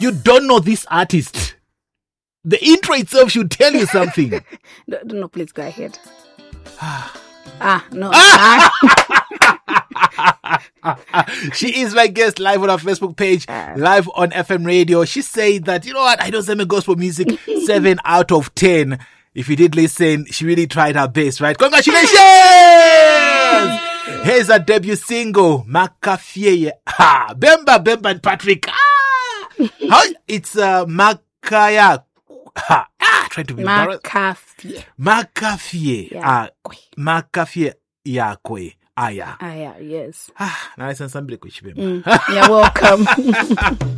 You don't know this artist. The intro itself should tell you something. No, please go ahead. No. She is my guest live on our Facebook page, live on FM radio. She said that, you know what, I don't send me gospel music 7 out of 10. If you did listen, she really tried her best, right? Congratulations! Here's a debut single, Makafie. Bemba and Patrick. How? It's Makaya. Trying to be Makafie. Makafie. Makafie yakwe. Aya. Yes. Now I send somebody. You're welcome.